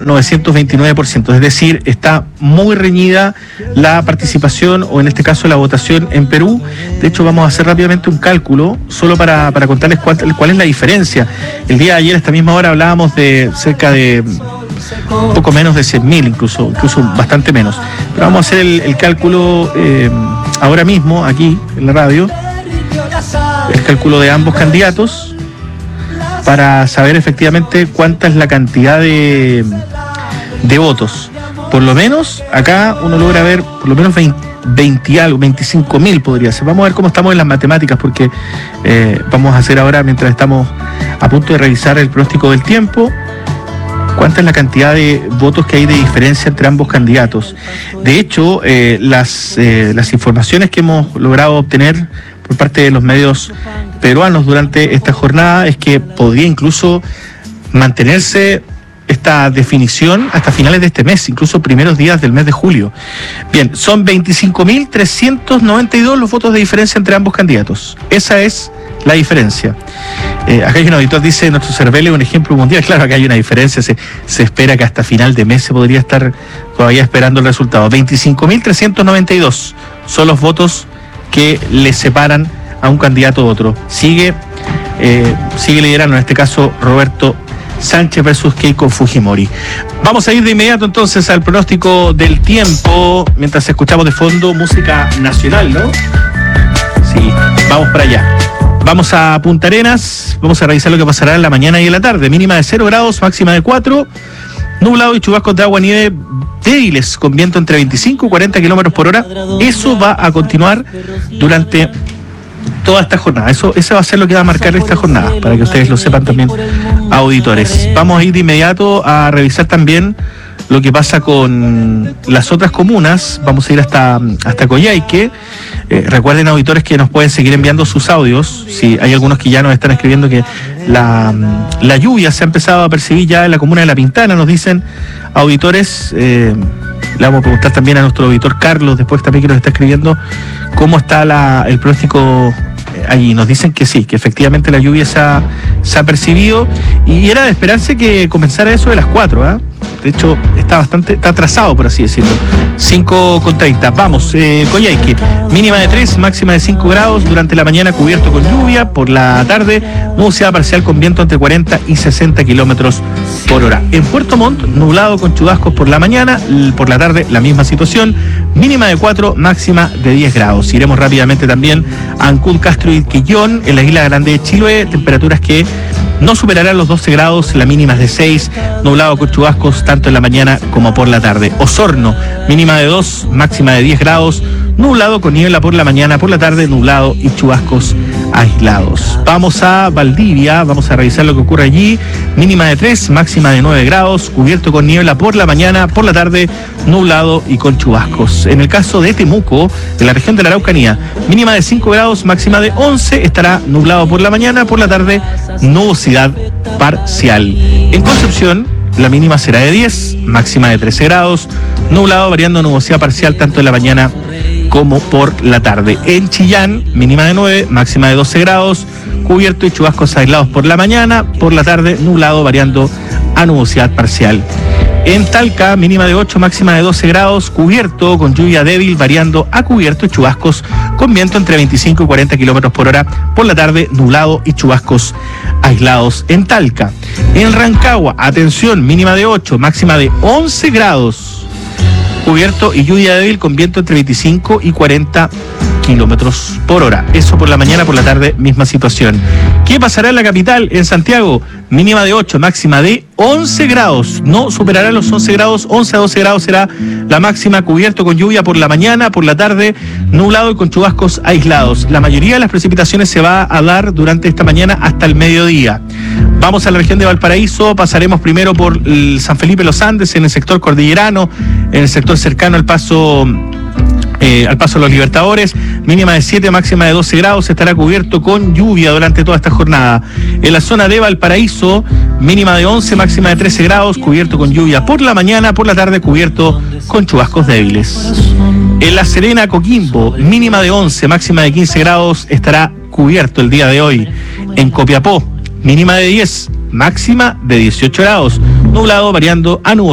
929%, es decir, está muy reñida la participación, o en este caso la votación en Perú. De hecho, vamos a hacer rápidamente un cálculo, solo para contarles cuál es la diferencia. El día de ayer, a esta misma hora, hablábamos de cerca de un poco menos de 100.000, incluso bastante menos. Pero vamos a hacer el cálculo ahora mismo, aquí en la radio, el cálculo de ambos candidatos, para saber efectivamente cuánta es la cantidad de votos. Por lo menos acá uno logra ver por lo menos 20 y algo, 25.000 podría ser. Vamos a ver cómo estamos en las matemáticas, porque vamos a hacer ahora, mientras estamos a punto de revisar el pronóstico del tiempo, cuánta es la cantidad de votos que hay de diferencia entre ambos candidatos. De hecho, las informaciones que hemos logrado obtener por parte de los medios peruanos durante esta jornada es que podría incluso mantenerse esta definición hasta finales de este mes, incluso primeros días del mes de julio. Bien, son 25.392 los votos de diferencia entre ambos candidatos. Esa es la diferencia. Acá hay un auditor, dice, nuestro Cervelli es un ejemplo mundial. Claro, acá hay una diferencia, se espera que hasta final de mes se podría estar todavía esperando el resultado. 25.392 son los votos que le separan a un candidato a otro. Sigue liderando, en este caso, Roberto Sánchez versus Keiko Fujimori. Vamos a ir de inmediato entonces al pronóstico del tiempo, mientras escuchamos de fondo música nacional, ¿no? Sí, vamos para allá. Vamos a Punta Arenas, vamos a revisar lo que pasará en la mañana y en la tarde. Mínima de 0 grados, máxima de 4, nublado y chubascos de agua nieve débiles, con viento entre 25 y 40 kilómetros por hora. Eso va a continuar durante toda esta jornada. Eso va a ser lo que va a marcar esta jornada, para que ustedes lo sepan también, auditores. Vamos a ir de inmediato a revisar también lo que pasa con las otras comunas. Vamos a ir hasta Coyhaique. Recuerden, auditores, que nos pueden seguir enviando sus audios. Si hay algunos que ya nos están escribiendo que la lluvia se ha empezado a percibir ya en la comuna de La Pintana, nos dicen auditores. Le vamos a preguntar también a nuestro auditor Carlos, después también, que nos está escribiendo, cómo está el pronóstico allí. Nos dicen que sí, que efectivamente la lluvia se ha percibido, y era de esperarse que comenzara eso de las 4, ¿eh? De hecho, está atrasado, por así decirlo. 5:30. Vamos, Coyhaique. Mínima de 3, máxima de 5 grados. Durante la mañana cubierto con lluvia. Por la tarde, nubosidad parcial con viento entre 40 y 60 kilómetros por hora. En Puerto Montt, nublado con chubascos por la mañana. Por la tarde, la misma situación. Mínima de 4, máxima de 10 grados. Iremos rápidamente también a Ancud, Castro y Quillón, en la isla grande de Chiloé. Temperaturas que no superarán los 12 grados, la mínima es de 6, nublado con chubascos tanto en la mañana como por la tarde. Osorno, mínima de 2, máxima de 10 grados, nublado con niebla por la mañana, por la tarde nublado y chubascos aislados. Vamos a Valdivia, vamos a revisar lo que ocurre allí. Mínima de 3, máxima de 9 grados, cubierto con niebla por la mañana, por la tarde nublado y con chubascos. En el caso de Temuco, de la región de la Araucanía, mínima de 5 grados, máxima de 11, estará nublado por la mañana, por la tarde nubosidad parcial. En Concepción, la mínima será de 10, máxima de 13 grados, nublado variando nubosidad parcial tanto en la mañana como por la tarde. En Chillán, mínima de 9, máxima de 12 grados, cubierto y chubascos aislados por la mañana, por la tarde nublado variando a nubosidad parcial. En Talca, mínima de 8, máxima de 12 grados, cubierto con lluvia débil variando a cubierto y chubascos con viento entre 25 y 40 kilómetros por hora. Por la tarde, nublado y chubascos aislados en Talca. En Rancagua, atención, mínima de 8, máxima de 11 grados, cubierto y lluvia débil con viento entre 25 y 40 kilómetros por hora. Eso por la mañana, por la tarde, misma situación. ¿Qué pasará en la capital? En Santiago, mínima de 8, máxima de 11 grados. No superará los 11 grados, 11 a 12 grados será la máxima, cubierto con lluvia por la mañana, por la tarde nublado y con chubascos aislados. La mayoría de las precipitaciones se va a dar durante esta mañana hasta el mediodía. Vamos a la región de Valparaíso, pasaremos primero por San Felipe Los Andes, en el sector cordillerano, en el sector cercano al paso de los Libertadores. Mínima de 7, máxima de 12 grados, estará cubierto con lluvia durante toda esta jornada. En la zona de Valparaíso, mínima de 11, máxima de 13 grados, cubierto con lluvia por la mañana, por la tarde cubierto con chubascos débiles. En La Serena, Coquimbo, mínima de 11, máxima de 15 grados, estará cubierto el día de hoy. En Copiapó, mínima de 10, máxima de 18 grados, nublado variando a nuboso.